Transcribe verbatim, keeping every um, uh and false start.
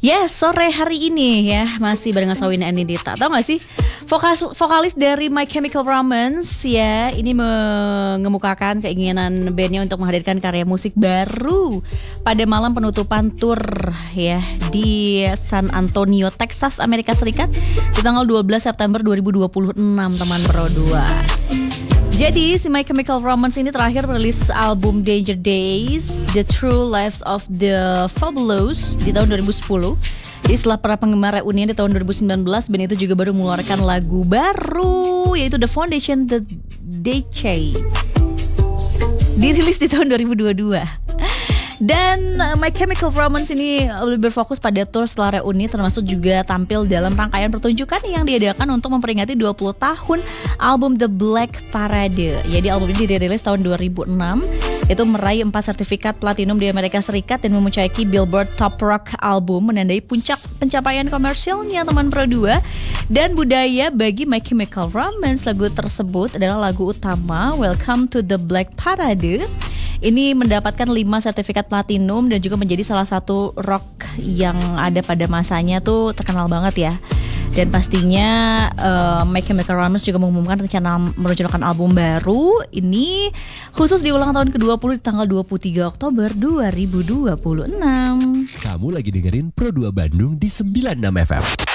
Yes, sore hari ini ya masih barengan Sawina Anindita. Tahu gak sih vokalis, vokalis dari My Chemical Romance ya ini mengemukakan keinginan bandnya untuk menghadirkan karya musik baru pada malam penutupan tour ya di San Antonio, Texas, Amerika Serikat di tanggal dua belas September dua ribu dua puluh enam teman Pro dua. Jadi si My Chemical Romance ini terakhir merilis album Danger Days, The True Lives of the Fabulous di tahun dua ribu sepuluh. Jadi setelah para penggemar reunian di tahun dua ribu sembilan belas, band itu juga baru mengeluarkan lagu baru yaitu The Foundation The Decay. Dirilis di tahun dua ribu dua puluh dua. Dan uh, My Chemical Romance ini lebih berfokus pada tour setelah reuni, termasuk juga tampil dalam rangkaian pertunjukan yang diadakan untuk memperingati dua puluh tahun album The Black Parade. Jadi album ini dirilis tahun dua ribu enam, itu meraih empat sertifikat platinum di Amerika Serikat dan memuncaki Billboard Top Rock Album, menandai puncak pencapaian komersialnya teman Pro dua. Dan budaya bagi My Chemical Romance, lagu tersebut adalah lagu utama Welcome to the Black Parade. Ini mendapatkan lima sertifikat platinum dan juga menjadi salah satu rock yang ada pada masanya tuh terkenal banget ya. Dan pastinya uh, My Chemical Romance juga mengumumkan rencana meluncurkan album baru ini khusus di ulang tahun ke dua puluh di tanggal dua puluh tiga Oktober dua ribu dua puluh enam. Kamu lagi dengerin Pro dua Bandung di sembilan puluh enam F M.